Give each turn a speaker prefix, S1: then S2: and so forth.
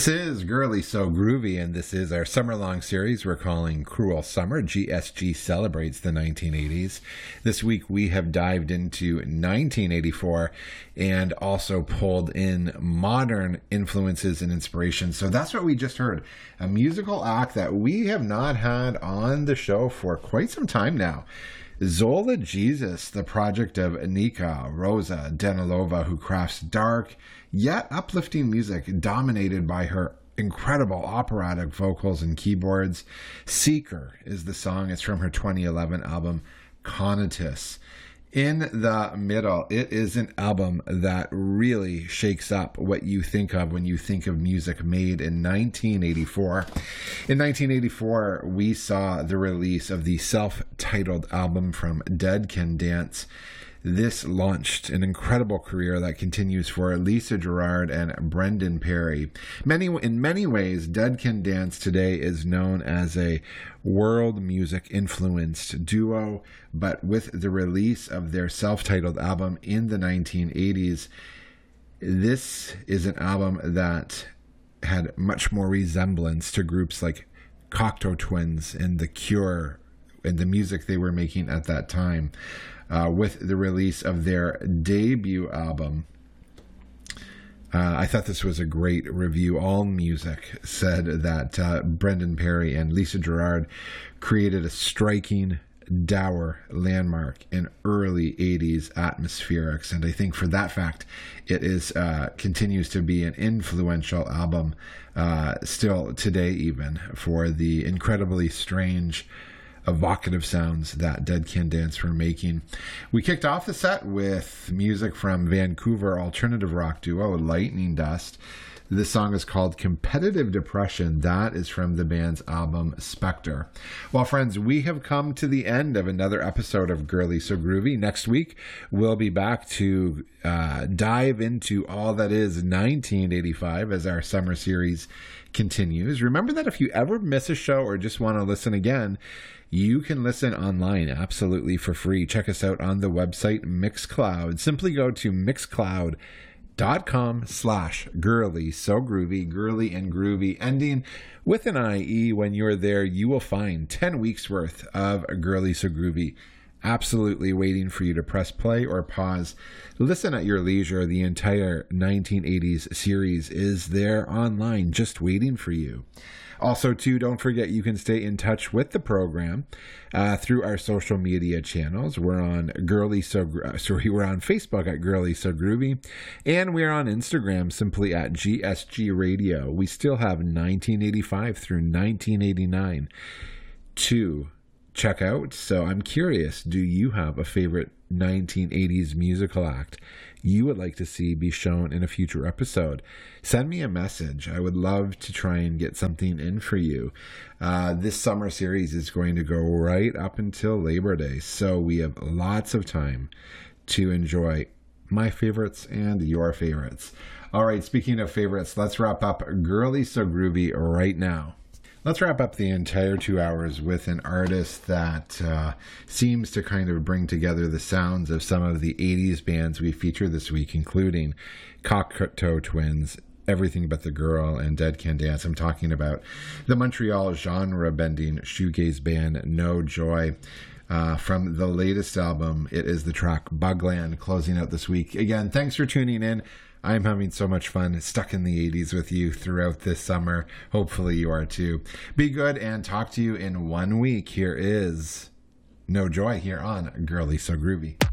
S1: This is Girly So Groovy, and this is our summer-long series we're calling Cruel Summer. GSG celebrates the 1980s. This week we have dived into 1984 and also pulled in modern influences and inspirations. So that's what we just heard, a musical act that we have not had on the show for quite some time now. Zola Jesus, the project of Nika Rosa Danilova, who crafts dark yet uplifting music dominated by her incredible operatic vocals and keyboards. Seeker is the song. It's from her 2011 album Conatus. In the middle, it is an album that really shakes up what you think of when you think of music made in 1984. In 1984, we saw the release of the self-titled album from Dead Can Dance. This launched an incredible career that continues for Lisa Gerrard and Brendan Perry. In many ways, Dead Can Dance today is known as a world music influenced duo, but with the release of their self-titled album in the 1980s, this is an album that had much more resemblance to groups like Cocteau Twins and The Cure and the music they were making at that time. With the release of their debut album, I thought this was a great review. All Music said that Brendan Perry and Lisa Gerrard created a striking, dour landmark in early 80s atmospherics, and I think for that fact it is continues to be an influential album still today, even for the incredibly strange, evocative sounds that Dead Can Dance were making. We kicked off the set with music from Vancouver alternative rock duo Lightning Dust. This song is called Competitive Depression. That is from the band's album Spectre. Well, friends, we have come to the end of another episode of Girly So Groovy. Next week, we'll be back to dive into all that is 1985 as our summer series continues. Remember that if you ever miss a show or just want to listen again, you can listen online absolutely for free. Check us out on the website Mixcloud. Simply go to mixcloud.com/girly so groovy, girly and groovy, ending with an IE. When you're there, you will find 10 weeks worth of Girly So Groovy absolutely waiting for you to press play or pause. Listen at your leisure. The entire 1980s series is there online just waiting for you. Also, too, don't forget you can stay in touch with the program through our social media channels. We're on we're on Facebook at Girly So Groovy, and we're on Instagram simply at GSG Radio. We still have 1985 through 1989 to check out. So I'm curious, do you have a favorite 1980s musical act you would like to see be shown in a future episode? Send me a message. I would love to try and get something in for you. This summer series is going to go right up until Labor Day, so we have lots of time to enjoy my favorites and your favorites. All right, speaking of favorites, let's wrap up Girly So Groovy right now. Let's wrap up the entire 2 hours with an artist that seems to kind of bring together the sounds of some of the 80s bands we feature this week, including Cocteau Twins, Everything But the Girl, and Dead Can Dance. I'm talking about the Montreal genre-bending shoegaze band No Joy. From the latest album, it is the track Bugland, closing out this week. Again, thanks for tuning in. I'm having so much fun stuck in the 80s with you throughout this summer. Hopefully you are too. Be good and talk to you in 1 week. Here is No Joy here on Girly So Groovy.